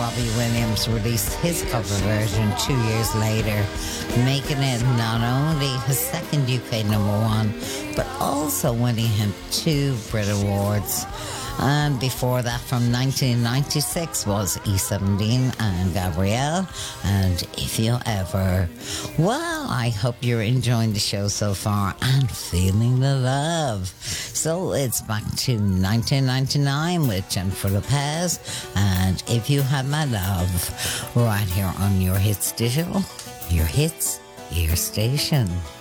Robbie Williams released his cover version 2 years later, making it not only his second UK number one, but also winning him 2 Brit Awards. And before that, from 1996, was E17 and Gabrielle, and If You Ever. Well, I hope you're enjoying the show so far and feeling the love. So it's back to 1999 with Jennifer Lopez and If You Had My Love, right here on Your Hits Digital, Your Hits, Your Station.